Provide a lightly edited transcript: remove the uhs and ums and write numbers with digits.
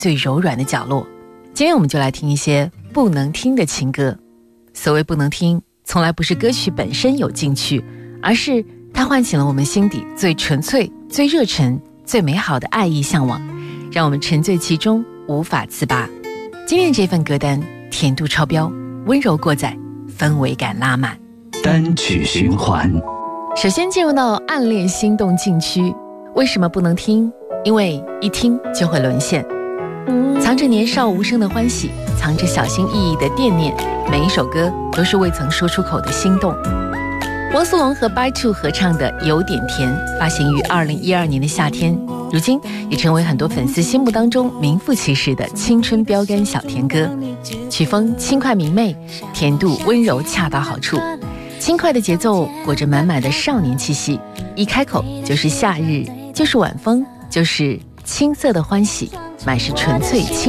最柔软的角落。今天我们就来听一些不能听的情歌。所谓不能听，从来不是歌曲本身有禁区，而是它唤醒了我们心底最纯粹、最热忱、最美好的爱意向往，让我们沉醉其中，无法自拔。今天这份歌单甜度超标，温柔过载，氛围感拉满。 单曲循环。 首先进入到暗恋心动禁区。为什么不能听？因为一听就会沦陷。藏着年少无声的欢喜，藏着小心翼翼的惦念，每一首歌都是未曾说出口的心动。汪苏泷和 By2 合唱的《有点甜》发行于2012年的夏天，如今也成为很多粉丝心目当中名副其实的青春标杆小甜歌。曲风轻快明媚，甜度温柔恰到好处，轻快的节奏裹着满满的少年气息，一开口就是夏日，就是晚风，就是青涩的欢喜，满是纯粹清